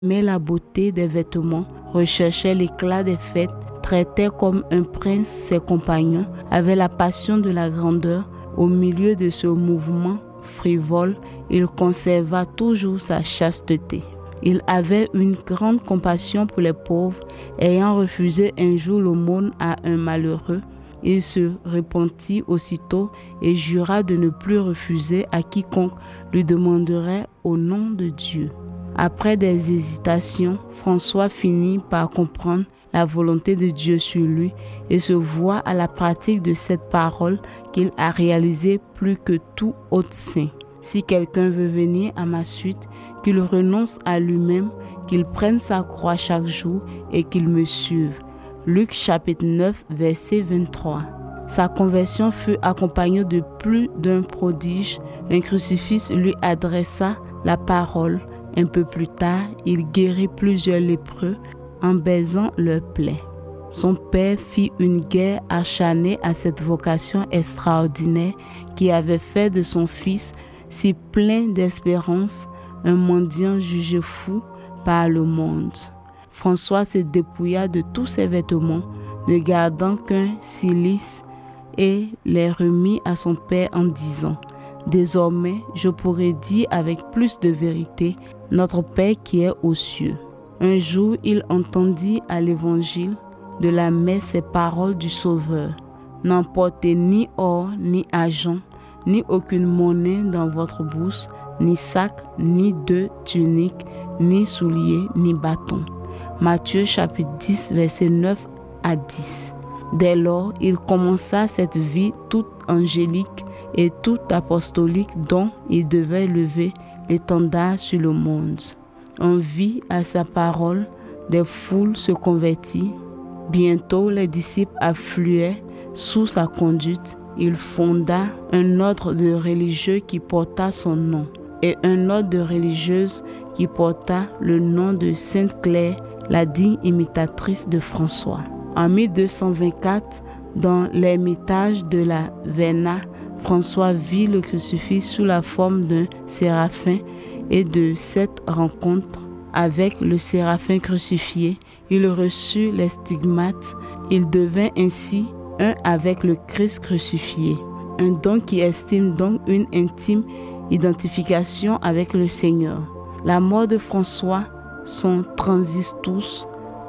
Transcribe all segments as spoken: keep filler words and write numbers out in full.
aimait la beauté des vêtements, recherchait l'éclat des fêtes, traitait comme un prince ses compagnons, avait la passion de la grandeur. Au milieu de ce mouvement frivole, il conserva toujours sa chasteté. Il avait une grande compassion pour les pauvres, ayant refusé un jour l'aumône à un malheureux. Il se repentit aussitôt et jura de ne plus refuser à quiconque lui demanderait au nom de Dieu. Après des hésitations, François finit par comprendre la volonté de Dieu sur lui et se voit à la pratique de cette parole qu'il a réalisée plus que tout autre saint. Si quelqu'un veut venir à ma suite, qu'il renonce à lui-même, qu'il prenne sa croix chaque jour et qu'il me suive. Luc chapitre neuf, verset vingt-trois. Sa conversion fut accompagnée de plus d'un prodige. Un crucifix lui adressa la parole. Un peu plus tard, il guérit plusieurs lépreux en baisant leurs plaies. Son père fit une guerre acharnée à cette vocation extraordinaire qui avait fait de son fils, si plein d'espérance, un mendiant jugé fou par le monde. François se dépouilla de tous ses vêtements, ne gardant qu'un cilice, et les remit à son père en disant « Désormais, je pourrai dire avec plus de vérité, notre Père qui est aux cieux. » Un jour, il entendit à l'évangile de la messe ces paroles du Sauveur. « N'emportez ni or, ni argent, ni aucune monnaie dans votre bourse, ni sac, ni deux tuniques, ni souliers, ni bâton. » Matthieu chapitre dix, versets neuf à dix. Dès lors, il commença cette vie toute angélique et toute apostolique dont il devait lever l'étendard sur le monde. On vit à sa parole, des foules se convertirent. Bientôt, les disciples affluaient sous sa conduite. Il fonda un ordre de religieux qui porta son nom et un ordre de religieuses qui porta le nom de Sainte Claire, la digne imitatrice de François. En mille deux cent vingt-quatre, dans l'ermitage de la Verna, François vit le crucifix sous la forme d'un séraphin et de cette rencontre avec le séraphin crucifié, il reçut les stigmates. Il devint ainsi un avec le Christ crucifié. Un don qui estime donc une intime identification avec le Seigneur. La mort de François, son Transistus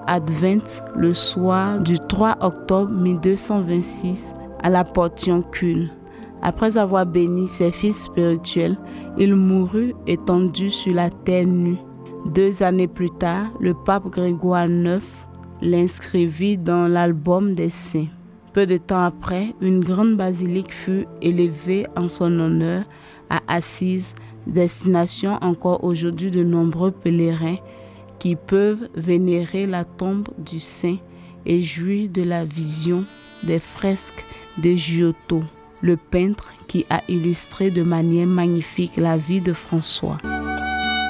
advent le soir du trois octobre mille deux cent vingt-six à la Portiuncule. Après avoir béni ses fils spirituels, il mourut étendu sur la terre nue. Deux années plus tard, le pape Grégoire neuf l'inscrivit dans l'album des saints. Peu de temps après, une grande basilique fut élevée en son honneur à Assise, destination encore aujourd'hui de nombreux pèlerins qui peuvent vénérer la tombe du saint et jouir de la vision des fresques de Giotto, le peintre qui a illustré de manière magnifique la vie de François.